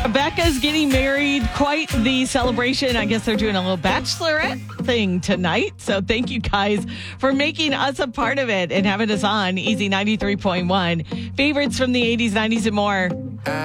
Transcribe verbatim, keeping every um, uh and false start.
Becca's getting married. Quite the celebration. I guess they're doing a little bachelorette thing tonight. So thank you guys for making us a part of it and having us on Easy ninety-three point one. Favorites from the eighties, nineties, and more.